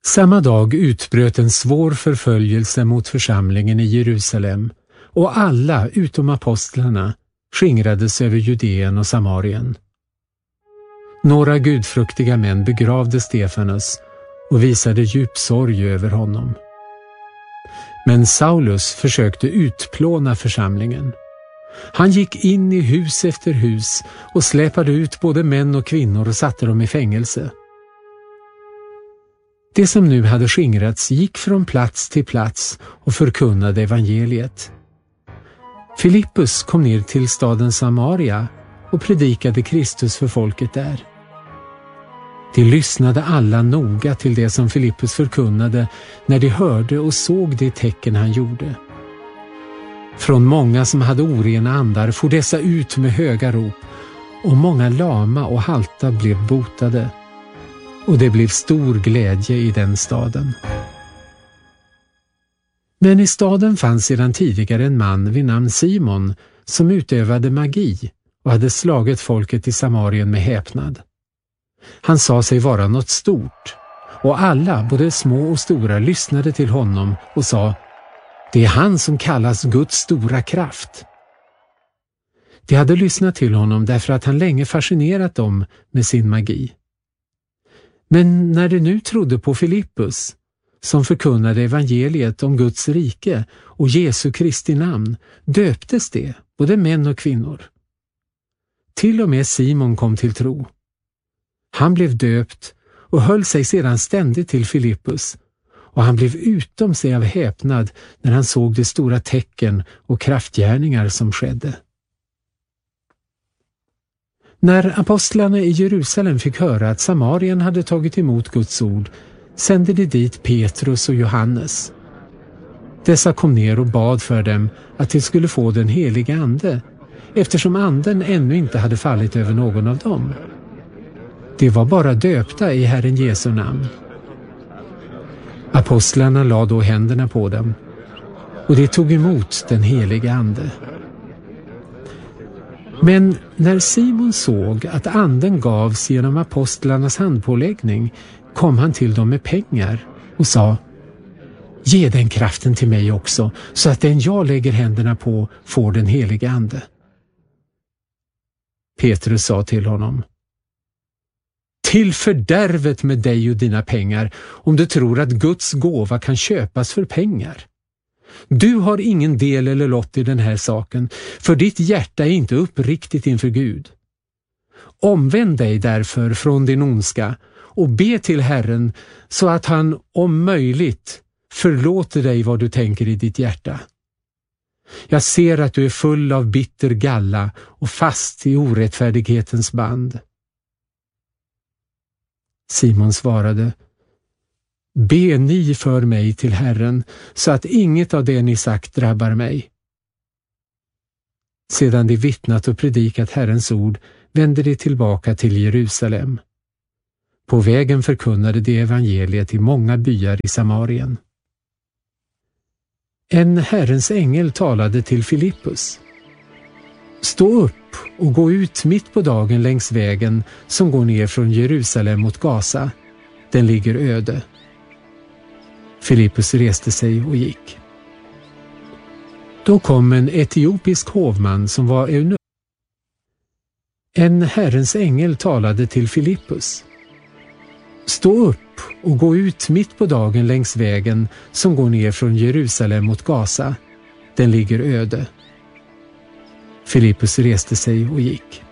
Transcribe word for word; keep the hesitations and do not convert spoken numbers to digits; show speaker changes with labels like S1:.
S1: Samma dag utbröt en svår förföljelse mot församlingen i Jerusalem, och alla utom apostlarna skingrades över Judeen och Samarien. Några gudfruktiga män begravde Stefanus och visade djup sorg över honom. Men Saulus försökte utplåna församlingen. Han gick in i hus efter hus och släpade ut både män och kvinnor och satte dem i fängelse. Det som nu hade skingrats gick från plats till plats och förkunnade evangeliet. Filippus kom ner till staden Samaria och predikade Kristus för folket där. De lyssnade alla noga till det som Filippus förkunnade när de hörde och såg de tecken han gjorde. Från många som hade orena andar for dessa ut med höga rop, och många lama och halta blev botade. Och det blev stor glädje i den staden. Men i staden fanns sedan tidigare en man vid namn Simon som utövade magi och hade slagit folket i Samarien med häpnad. Han sa sig vara något stort, och alla, både små och stora, lyssnade till honom och sa: det är han som kallas Guds stora kraft. De hade lyssnat till honom därför att han länge fascinerat dem med sin magi. Men när de nu trodde på Filippus, som förkunnade evangeliet om Guds rike och Jesu Kristi namn, döptes de, både män och kvinnor. Till och med Simon kom till tro. Han blev döpt och höll sig sedan ständigt till Filippus, och han blev utom sig av häpnad när han såg de stora tecken och kraftgärningar som skedde. När apostlarna i Jerusalem fick höra att Samarien hade tagit emot Guds ord, sände de dit Petrus och Johannes. Dessa kom ner och bad för dem att de skulle få den heliga ande, eftersom anden ännu inte hade fallit över någon av dem. De var bara döpta i Herren Jesu namn. Apostlarna lade då händerna på dem, och de tog emot den heliga ande. Men när Simon såg att anden gavs genom apostlarnas handpåläggning, kom han till dem med pengar och sa: ge den kraften till mig också, så att den jag lägger händerna på får den heliga ande. Petrus sa till honom: till fördärvet med dig och dina pengar, om du tror att Guds gåva kan köpas för pengar. Du har ingen del eller lott i den här saken, för ditt hjärta är inte uppriktigt inför Gud. Omvänd dig därför från din ondska och be till Herren, så att han om möjligt förlåter dig vad du tänker i ditt hjärta. Jag ser att du är full av bitter galla och fast i orättfärdighetens band. Simon svarade: be ni för mig till Herren, så att inget av det ni sagt drabbar mig. Sedan de vittnat och predikat Herrens ord vände de tillbaka till Jerusalem. På vägen förkunnade de evangeliet i många byar i Samarien. En Herrens ängel talade till Filippus: stå upp och gå ut mitt på dagen längs vägen som går ner från Jerusalem mot Gaza. Den ligger öde. Filippus reste sig och gick. Då kom en etiopisk hovman som var eunuck. En Herrens ängel talade till Filippus: stå upp och gå ut mitt på dagen längs vägen som går ner från Jerusalem mot Gaza. Den ligger öde. Filippus reste sig och gick.